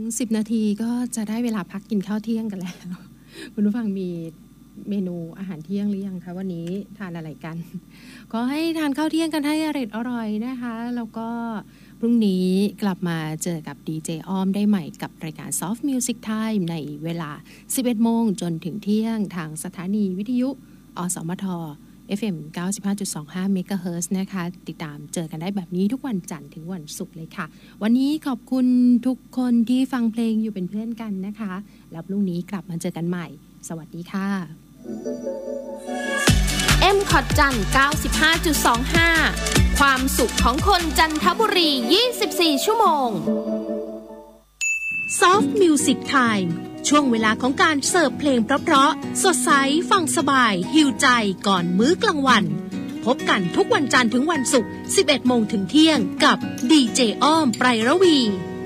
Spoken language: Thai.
10 นาทีก็จะได้เวลาพักกินข้าวเที่ยงกันแล้วคุณผู้ฟังมีเมนูอาหารเที่ยงหรือยังคะวันนี้ทานอะไรกันขอให้ทานข้าวเที่ยงกันให้อร่อยนะคะแล้วก็พรุ่งนี้กลับมาเจอกับดีเจอ้อมได้ใหม่กับรายการ Soft Music Time ในเวลา 11 โมงจนถึงเที่ยงทางสถานีวิทยุอสมทFM 95.25 เมกะเฮิรตซ์นะคะติดตามเจอกันได้แบบนี้ทุกวันจันทร์ถึงวันศุกร์เลยค่ะวันนี้ขอบคุณทุกคนที่ฟังเพลงอยู่เป็นเพื่อนกันนะคะแล้วพรุ่งนี้กลับมาเจอกันใหม่สวัสดีค่ะ M.Cot จันทร์ 95.25 ความสุขของคนจันทบุรี 24 ชั่วโมง Soft Music Time ช่วงเวลาของการเสิร์ฟเพลงเพราะๆสดใสฟังสบายหิวใจก่อนมื้อกลางวันพบกันทุกวันจันทร์ถึงวันศุกร์ 11 โมงถึงเที่ยงกับดีเจอ้อมไพรระวี